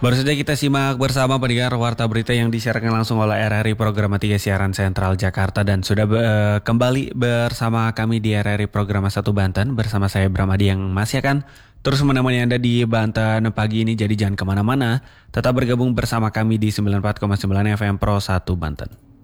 Baru saja kita simak bersama pendengar warta berita yang disiarkan langsung oleh RRI Program 3 Siaran Sentral Jakarta dan sudah kembali bersama kami di RRI Program 1 Banten bersama saya Bram Adi yang masih akan terus menemani Anda di Banten pagi ini. Jadi jangan kemana-mana, tetap bergabung bersama kami di 94,9 FM Pro 1 Banten.